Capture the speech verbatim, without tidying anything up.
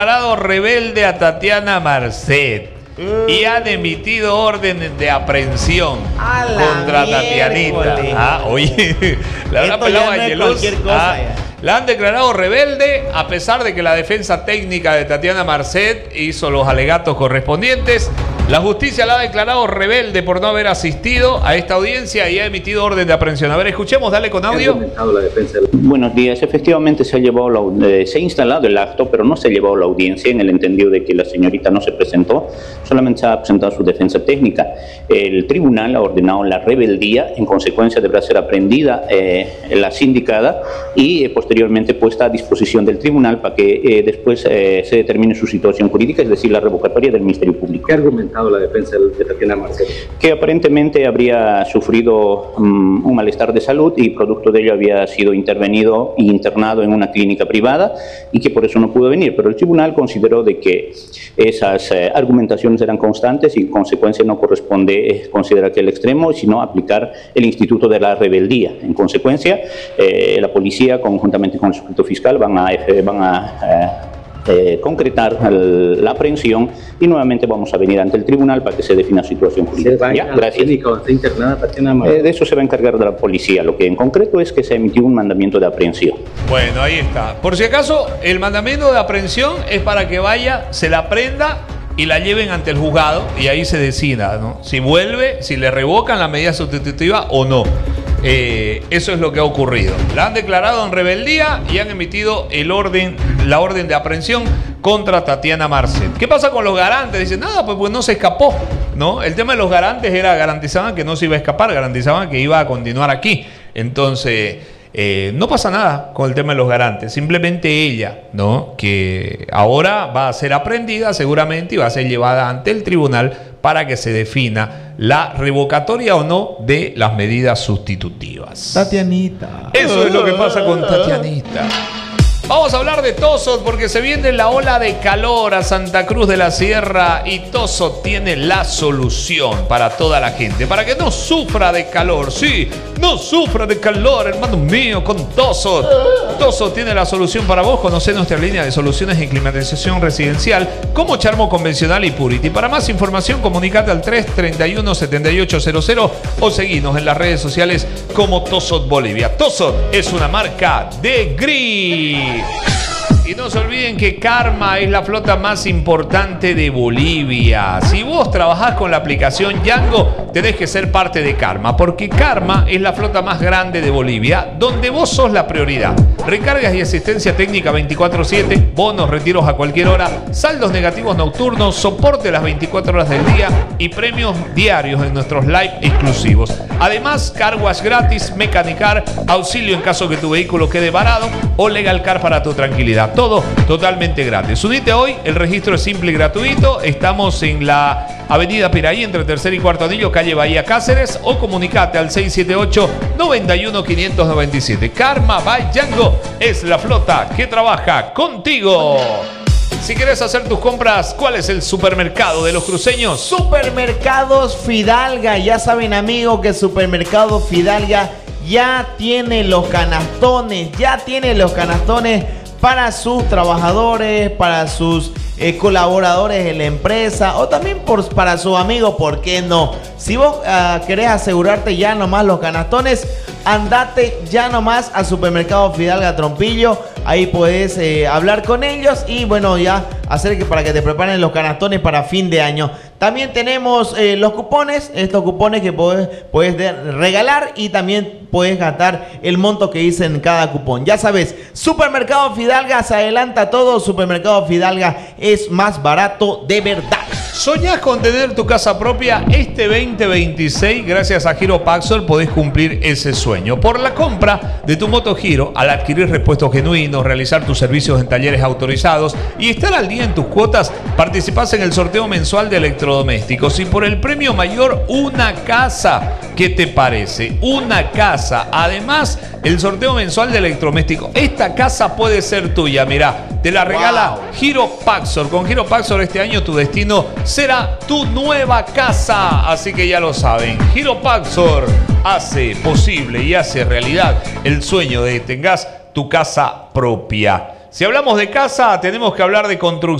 declarado rebelde a Tatiana Marcet y han emitido órdenes de aprehensión contra Tatianita. Ah, oye, la habrá pelado a Yeluz. Ah, la han declarado rebelde a pesar de que la defensa técnica de Tatiana Marcet hizo los alegatos correspondientes. La justicia la ha declarado rebelde por no haber asistido a esta audiencia y ha emitido orden de aprehensión. A ver, escuchemos, dale con audio. Buenos días, efectivamente se ha llevado la, eh, se ha instalado el acto, pero no se ha llevado la audiencia en el entendido de que la señorita no se presentó, solamente se ha presentado su defensa técnica. El tribunal ha ordenado la rebeldía, en consecuencia deberá ser aprehendida eh, la sindicada y eh, posteriormente puesta a disposición del tribunal para que eh, después eh, se determine su situación jurídica, es decir, la revocatoria del Ministerio Público. ¿Qué ha argumentado la defensa de Tatiana Marcet? Que aparentemente habría sufrido um, un malestar de salud y producto de ello había sido intervenido e internado en una clínica privada y que por eso no pudo venir, pero el tribunal consideró de que esas eh, argumentaciones eran constantes y en consecuencia no corresponde eh, considerar aquel extremo, sino aplicar el instituto de la rebeldía. En consecuencia, eh, la policía conjuntamente con el sujeto fiscal van a, eh, van a eh, Eh, concretar el, la aprehensión y nuevamente vamos a venir ante el tribunal para que se defina la situación jurídica. ¿Ya? Gracias. Eh, de eso se va a encargar de la policía. Lo que en concreto es que se emitió un mandamiento de aprehensión. Bueno, ahí está. Por si acaso, el mandamiento de aprehensión es para que vaya, se la prenda y la lleven ante el juzgado y ahí se decida, ¿no? Si vuelve, si le revocan la medida sustitutiva o no. Eh, eso es lo que ha ocurrido. La han declarado en rebeldía y han emitido el orden, la orden de aprehensión contra Tatiana Marcet. ¿Qué pasa con los garantes? Dicen, nada, pues, pues no se escapó, ¿no? El tema de los garantes era, garantizaban que no se iba a escapar, garantizaban que iba a continuar aquí. Entonces, eh, no pasa nada con el tema de los garantes. Simplemente ella, ¿no? Que ahora va a ser aprendida seguramente y va a ser llevada ante el tribunal para que se defina la revocatoria o no de las medidas sustitutivas. Tatianita. Eso es lo que pasa con Tatianita. Vamos a hablar de Tozot porque se viene la ola de calor a Santa Cruz de la Sierra y Tozot tiene la solución para toda la gente, para que no sufra de calor. Sí, no sufra de calor, hermano mío, con Tozot. Tozot tiene la solución para vos. Conocé nuestra línea de soluciones en climatización residencial como Charmo Convencional y Purity. Para más información, comunicate al tres treinta y uno setenta y ocho cero cero o seguinos en las redes sociales como Tozot Bolivia. Tozot es una marca de Gris. Y no se olviden que Karma es la flota más importante de Bolivia. Si vos trabajás con la aplicación Yango, tenés que ser parte de Karma, porque Karma es la flota más grande de Bolivia, donde vos sos la prioridad. Recargas y asistencia técnica veinticuatro siete, bonos, retiros a cualquier hora, saldos negativos nocturnos, soporte las veinticuatro horas del día y premios diarios en nuestros live exclusivos. Además, car wash gratis, mecanicar, auxilio en caso que tu vehículo quede varado o legal car para tu tranquilidad. Todo totalmente gratis. Unite hoy, el registro es simple y gratuito. Estamos en la avenida Piraí, entre tercer y cuarto anillo, calle Bahía Cáceres, o comunicate al seis siete ocho, nueve uno, cinco nueve siete. Karma by Yango es la flota que trabaja contigo. Si quieres hacer tus compras, ¿cuál es el supermercado de los cruceños? Supermercados Fidalga. Ya saben, amigos, que Supermercado Fidalga ya tiene los canastones, ya tiene los canastones para sus trabajadores, para sus eh, colaboradores en la empresa o también por, para sus amigos, ¿por qué no? Si vos uh, querés asegurarte ya nomás los canastones, andate ya nomás a Supermercado Fidalga Trompillo. Ahí puedes eh, hablar con ellos y bueno, ya hacer que para que te preparen los canastones para fin de año. También tenemos eh, los cupones, estos cupones que puedes, puedes de, regalar y también puedes gastar el monto que dice en cada cupón. Ya sabes, Supermercado Fidalga se adelanta todo. Supermercado Fidalga es más barato de verdad. ¿Soñás con tener tu casa propia? Este veinte veintiséis, gracias a Giro Paxol, podés cumplir ese sueño. Por la compra de tu moto Giro, al adquirir repuestos genuinos, realizar tus servicios en talleres autorizados y estar al día en tus cuotas, participás en el sorteo mensual de electrodomésticos. Y por el premio mayor, una casa. ¿Qué te parece? Una casa. Además, el sorteo mensual de electrodomésticos. Esta casa puede ser tuya, mirá. Te la regala wow. Giro Paxol. Con Giro Paxol este año tu destino será tu nueva casa. Así que ya lo saben. Giro Paxol hace posible y hace realidad el sueño de que tengas tu casa propia. Si hablamos de casa, tenemos que hablar de construcción.